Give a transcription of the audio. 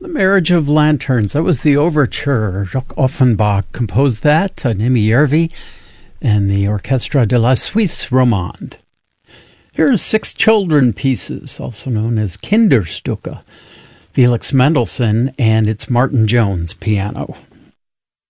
The Marriage of Lanterns. That was the overture. Jacques Offenbach composed that, Nimi Järvi, and the Orchestre de la Suisse Romande. Here are Six Children Pieces, also known as Kinderstücke, Felix Mendelssohn, and it's Martin Jones piano.